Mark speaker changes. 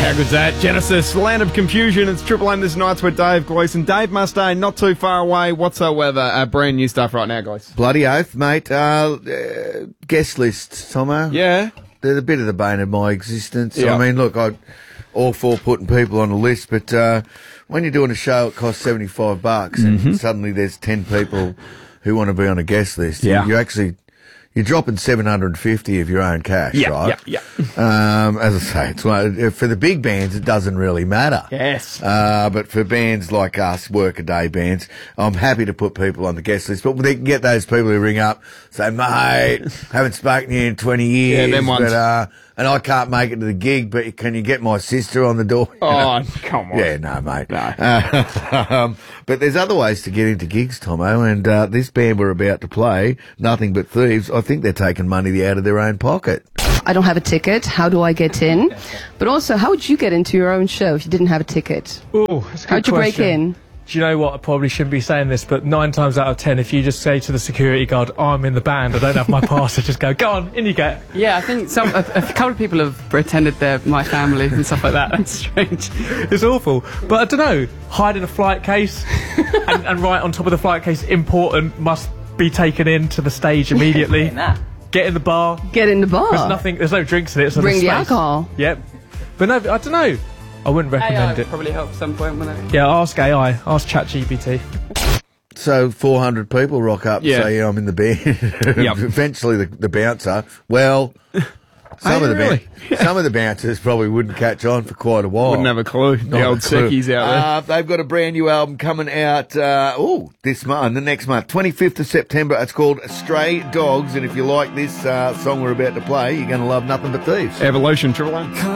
Speaker 1: How good's that? Genesis, Land of Confusion. It's Triple M this night's with Dave Gleeson. Dave Mustaine, not too far away whatsoever. Brand new stuff right now, guys.
Speaker 2: Bloody oath, mate. Guest lists, Tomo.
Speaker 1: Yeah.
Speaker 2: They're a bit of the bane of my existence.
Speaker 1: Yeah.
Speaker 2: I mean, look, I'm all for putting people on the list, but when you're doing a show, it costs $75, and suddenly there's 10 people who want to be on a guest list.
Speaker 1: Yeah.
Speaker 2: You're dropping $750 of your own cash, right?
Speaker 1: Yeah.
Speaker 2: As I say, it's for the big bands, it doesn't really matter.
Speaker 1: Yes.
Speaker 2: But for bands like us, work-a-day bands, I'm happy to put people on the guest list. But they can get those people who ring up, say, mate, haven't spoken to you in 20 years.
Speaker 1: Yeah, them ones.
Speaker 2: But, and I can't make it to the gig, but can you get my sister on the door?
Speaker 1: Oh, come on.
Speaker 2: Yeah, no, mate.
Speaker 1: No.
Speaker 2: But there's other ways to get into gigs, Tomo, and this band we're about to play, Nothing But Thieves, I think they're taking money out of their own pocket.
Speaker 3: I don't have a ticket. How do I get in? But also, how would you get into your own show if you didn't have a ticket?
Speaker 4: Oh, that's a good
Speaker 3: How'd you break
Speaker 4: question.
Speaker 3: in?
Speaker 4: Do you know what? I probably shouldn't be saying this, but 9 times out of 10, if you just say to the security guard, oh, I'm in the band, I don't have my pass, I just go on, in you get.
Speaker 5: Yeah, I think a couple of people have pretended they're my family and stuff like that. That's strange.
Speaker 4: It's awful. But I don't know, hide in a flight case and right on top of the flight case, important, must be taken in to the stage immediately. Get in the bar.
Speaker 3: Get in the bar.
Speaker 4: There's no drinks in it. So
Speaker 3: Bring
Speaker 4: there's
Speaker 3: the
Speaker 4: space.
Speaker 3: alcohol.
Speaker 4: Yep. But no, I don't know. I wouldn't recommend
Speaker 5: AI
Speaker 4: it.
Speaker 5: probably help at some point, wouldn't it?
Speaker 4: Yeah, ask AI, ask ChatGPT.
Speaker 2: So 400 people rock up and say, yeah, I'm in the band.
Speaker 1: Yep.
Speaker 2: Eventually the bouncer, well, some of the bouncers probably wouldn't catch on for quite a while.
Speaker 1: Wouldn't have a clue. The old sickies out there.
Speaker 2: They've got a brand new album coming out, this month, the next month, 25th of September. It's called Stray Dogs, and if you like this song we're about to play, you're going to love Nothing But Thieves.
Speaker 1: Evolution, Triple M.